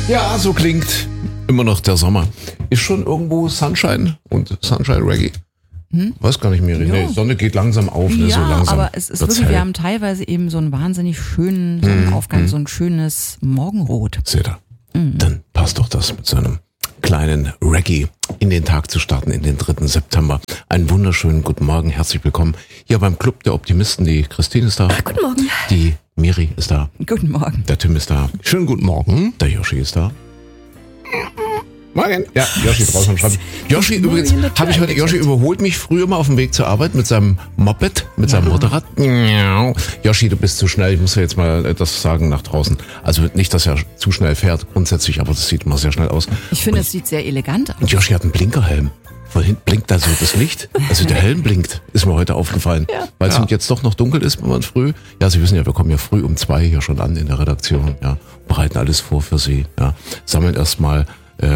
Ja, so klingt immer noch der Sommer. Ist schon irgendwo Sunshine und Sunshine Reggae? Weiß gar nicht mehr. Nee, Sonne geht langsam auf, ne, Ja, so langsam. aber es ist wirklich, wir haben teilweise eben so einen wahnsinnig schönen Sonnenaufgang, so ein schönes Morgenrot. Seht ihr? Dann passt doch das mit so einem kleinen Reggae in den Tag zu starten, in den 3. September. Einen wunderschönen guten Morgen, herzlich willkommen hier beim Club der Optimisten. Die Christine ist da. Guten Morgen. Die Miri ist da. Guten Morgen. Der Tim ist da. Schönen guten Morgen. Der Yoshi ist da. Morgen. Ja, Yoshi draußen am Schreibtisch. Yoshi übrigens, Yoshi überholt mich früher mal auf dem Weg zur Arbeit mit seinem Moped, mit seinem Motorrad. Yoshi, du bist zu schnell. Ich muss ja jetzt mal das sagen nach draußen. Also nicht, dass er zu schnell fährt, grundsätzlich, aber das sieht immer sehr schnell aus. Ich finde, es sieht sehr elegant aus. Und Yoshi hat einen Blinkerhelm. Von hinten blinkt da so das Licht. Also der Helm blinkt, ist mir heute aufgefallen. Ja. Weil es jetzt doch noch dunkel ist, wenn man früh. Ja, Sie wissen ja, wir kommen ja früh um 2 hier schon an in der Redaktion. Ja, bereiten alles vor für Sie. Ja, sammeln erstmal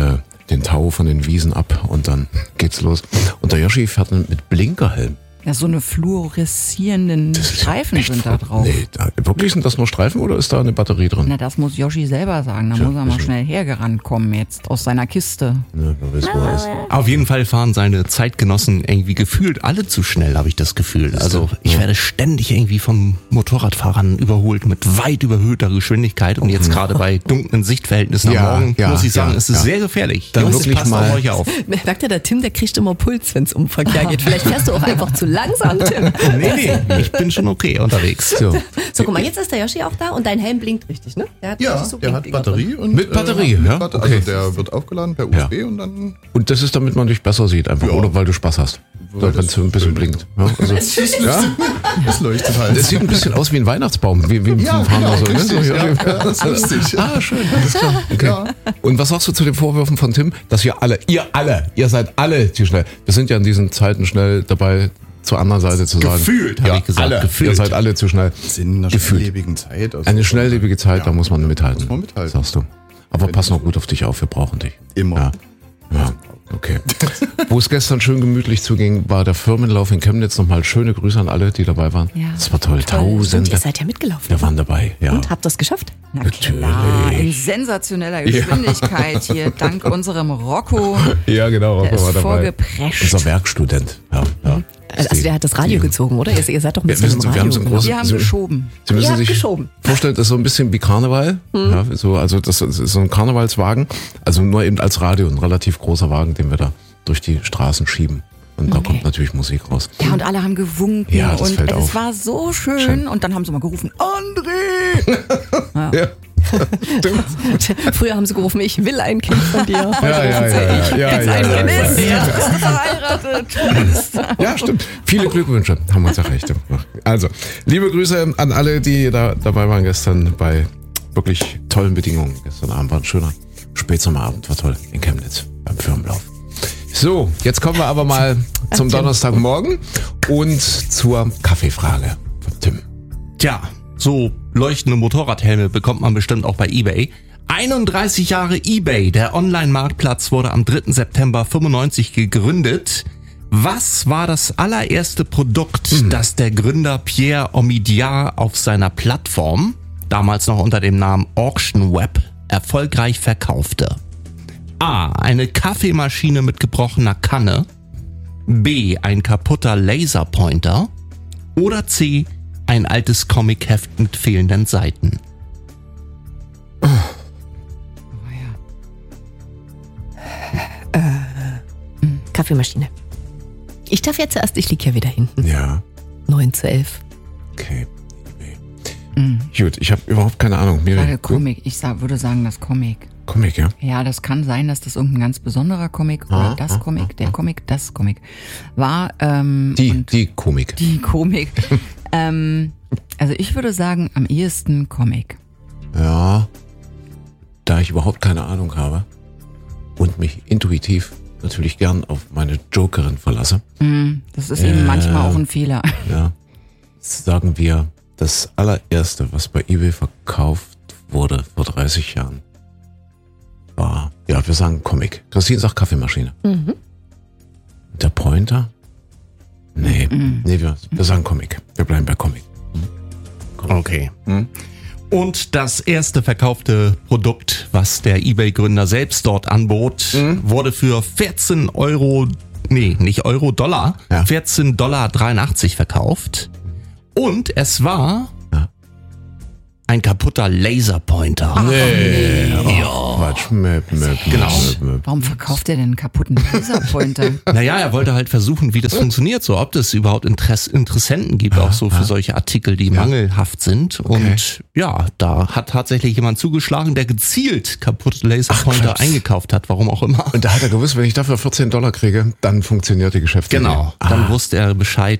den Tau von den Wiesen ab und dann geht's los. Und der Yoshi fährt dann mit Blinkerhelm. Ja, so eine fluoreszierenden Streifen sind da drauf. Nee, wirklich sind das nur Streifen oder ist da eine Batterie drin? Na, das muss Yoshi selber sagen. Da muss er mal schnell hergerannt kommen jetzt aus seiner Kiste. Ja, wer weiß, wo er ist. Auf jeden Fall fahren seine Zeitgenossen irgendwie gefühlt alle zu schnell, habe ich das Gefühl. Also ich werde ständig irgendwie von Motorradfahrern überholt mit weit überhöhter Geschwindigkeit und jetzt gerade bei dunklen Sichtverhältnissen am Morgen muss ich sagen, es ist sehr gefährlich. Dann Jungs, wirklich passt mal auf euch auf. Merkt ihr, der Tim, der kriegt immer Puls, wenn es um Verkehr geht. Vielleicht fährst du auch einfach zu langsam, Tim. Nee, ich bin schon okay unterwegs. so. So, guck mal, jetzt ist der Yoshi auch da und dein Helm blinkt richtig, ne? Der hat Ja, richtig so der hat Blinkdinger Batterie. Und, Mit Batterie, ja? Also Okay. der wird aufgeladen per USB und dann... Und das ist, damit man dich besser sieht, einfach, Ja. oder weil du Spaß hast. Wenn es so ein bisschen blinkt. Ja, also, ja, Das leuchtet halt. das sieht ein bisschen aus wie ein Weihnachtsbaum, wie ja, fahren genau, so, ne? richtig, So, ja, das ist lustig. Ah, schön. Alles klar. Okay. Ja. Und was sagst du zu den Vorwürfen von Tim, dass ihr seid alle zu schnell. Wir sind ja in diesen Zeiten schnell dabei, zur anderen Seite zu sagen. Gefühlt, habe ich gesagt. Alle. Gefühlt. Ihr seid alle zu schnell. In einer Gefühlt. schnelllebigen Zeit. Also Eine schnelllebige Zeit, da muss man mithalten. muss man mithalten. Sagst du. Aber pass noch gut auf dich auf, wir brauchen dich. Immer. Ja. Ja, okay. Wo es gestern schön gemütlich zuging, war der Firmenlauf in Chemnitz. Nochmal schöne Grüße an alle, die dabei waren. Ja. Das war toll. Stimmt, Tausende. ihr seid ja mitgelaufen. Wir waren dabei, ja. Und habt das geschafft? Na Natürlich. klar, in sensationeller Geschwindigkeit hier, dank unserem Rocco. Ja, genau. Der Rocco ist war dabei. vorgeprescht. Unser Werkstudent. Ja, ja. Also der hat das Radio gezogen, oder? Ihr seid doch ein bisschen im wir haben Radio. so ein großes. Wir haben geschoben. Sie müssen Ihr habt sich geschoben. vorstellen, das ist so ein bisschen wie Karneval. Ja, so, also das ist so ein Karnevalswagen, also nur eben als Radio, ein relativ großer Wagen, den wir da durch die Straßen schieben. Und da kommt natürlich Musik raus. Ja, und alle haben gewunken Ja, das und fällt es auf. war so schön. Und dann haben sie mal gerufen, André! Ja. Stimmt. Früher haben sie gerufen, ich will ein Kind von dir. Heute Ja, rufen sie, ich ja, will ja, ein ja, Kind von dir. Verheiratet. Ja, stimmt. Viele Glückwünsche. Haben wir uns ja recht gemacht. Also, liebe Grüße an alle, die da dabei waren gestern bei wirklich tollen Bedingungen. Gestern Abend war ein schöner Spätsommerabend, war toll in Chemnitz beim Firmenlauf. So, jetzt kommen wir aber mal zum Donnerstagmorgen und zur Kaffeefrage von Tim. Tja, so leuchtende Motorradhelme bekommt man bestimmt auch bei eBay. 31 Jahre eBay, der Online-Marktplatz wurde am 3. September 95 gegründet. Was war das allererste Produkt, das der Gründer Pierre Omidyar auf seiner Plattform, damals noch unter dem Namen Auction Web, erfolgreich verkaufte? A. Eine Kaffeemaschine mit gebrochener Kanne. B. Ein kaputter Laserpointer. Oder C. Ein altes Comicheft mit fehlenden Seiten. Kaffeemaschine. Ich darf jetzt erst, ich lieg ja wieder hinten. Ja, 9:11. okay. Gut, ich habe überhaupt keine Ahnung. Miri, Comic, würde sagen, das Comic. Comic, ja? Ja, das kann sein, dass das irgendein ganz besonderer Comic oder das Comic, der Comic, das Comic war. Die Komik. Die Komik. Also ich würde sagen, am ehesten Comic. Ja, da ich überhaupt keine Ahnung habe und mich intuitiv natürlich gern auf meine Jokerin verlasse, Das ist eben manchmal auch ein Fehler. ja, sagen wir, das allererste, was bei eBay verkauft wurde vor 30 Jahren, war, ja, wir sagen Comic. Christine sagt Kaffeemaschine. Der Pointer? Nee, wir sagen Comic. Wir bleiben bei Comic. Okay. Und das erste verkaufte Produkt, was der eBay-Gründer selbst dort anbot, wurde für $14, Ja. $14,83 verkauft. Und es war ein kaputter Laserpointer. Quatsch. Genau. Warum verkauft er denn einen kaputten Laserpointer? Naja, er wollte halt versuchen, wie das funktioniert, so ob es überhaupt Interessenten gibt, auch so für solche Artikel, die mangelhaft sind. Und ja, da hat tatsächlich jemand zugeschlagen, der gezielt kaputte Laserpointer eingekauft hat, warum auch immer. Und da hat er gewusst, wenn ich dafür $14 kriege, dann funktioniert die Geschäftsidee. Genau, dann wusste er Bescheid